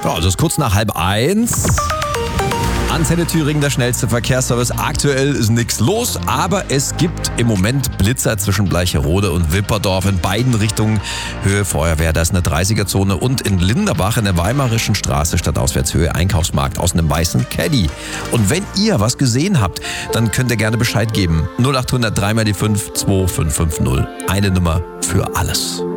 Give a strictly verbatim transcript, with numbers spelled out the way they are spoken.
Ja, es ist kurz nach halb eins. Antenne Thüringen, der schnellste Verkehrsservice. Aktuell ist nichts los, aber es gibt im Moment Blitzer zwischen Bleicherode und Wipperdorf in beiden Richtungen. Höhe Feuerwehr, da ist eine dreißiger-Zone und in Linderbach in der Weimarischen Straße stadtauswärtshöhe Einkaufsmarkt aus einem weißen Caddy. Und wenn ihr was gesehen habt, dann könnt ihr gerne Bescheid geben. null acht hundert drei mal die fünf zwei fünf fünf null. Eine Nummer für alles.